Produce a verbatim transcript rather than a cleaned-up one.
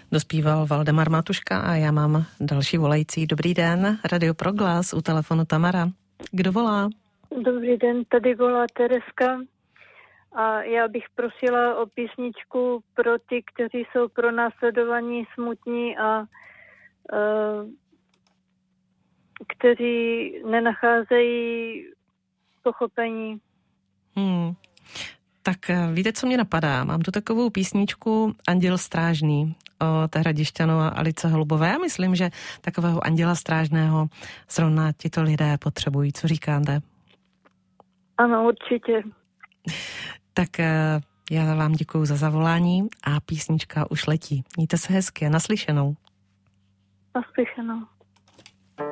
Dospíval Valdemar Matuška a já mám další volající. Dobrý den, Radio Proglas, u telefonu Tamara. Kdo volá? Dobrý den, tady volá Tereska a já bych prosila o písničku pro ty, kteří jsou pro následovaní, smutní a uh, kteří nenacházejí pochopení. Hmm. Tak víte, co mě napadá? Mám tu takovou písničku Anděl strážný od Hradišťanů a Alice Holubové. Já myslím, že takového anděla strážného zrovna tito lidé potřebují. Co říkáte? Ano, určitě. Tak já vám děkuju za zavolání a písnička už letí. Mějte se hezky a naslyšenou. Naslyšenou.